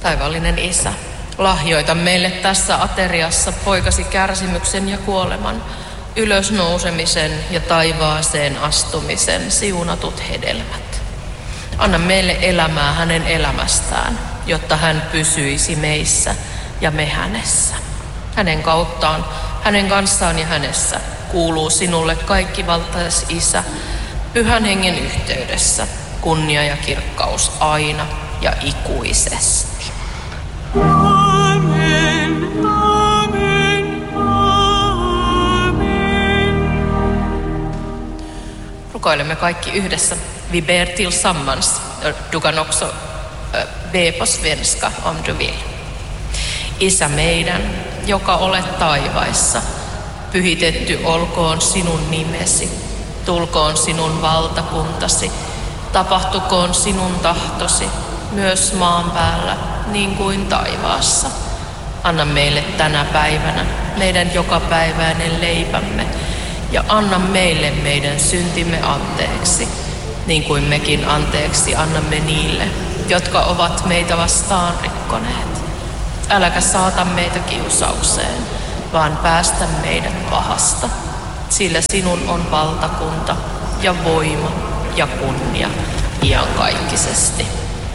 Taivaallinen Isä, lahjoita meille tässä ateriassa poikasi kärsimyksen ja kuoleman, ylösnousemisen ja taivaaseen astumisen siunatut hedelmät. Anna meille elämää hänen elämästään, jotta hän pysyisi meissä ja me hänessä. Hänen kauttaan, hänen kanssaan ja hänessä kuuluu sinulle kaikkivaltais Isä, Pyhän Hengen yhteydessä, kunnia ja kirkkaus aina ja ikuisesti. Amen, amen, amen. Rukoilemme kaikki yhdessä. Vi ber tillsammans. Du kan också be på svenska om du vill. Isä meidän, joka olet taivaissa, pyhitetty olkoon sinun nimesi, tulkoon sinun valtakuntasi, tapahtukoon sinun tahtosi, myös maan päällä, niin kuin taivaassa. Anna meille tänä päivänä meidän jokapäiväinen leipämme, ja anna meille meidän syntimme anteeksi, niin kuin mekin anteeksi annamme niille, jotka ovat meitä vastaan rikkoneet. Äläkä saata meitä kiusaukseen, vaan päästä meidät pahasta, sillä sinun on valtakunta ja voima ja kunnia iankaikkisesti.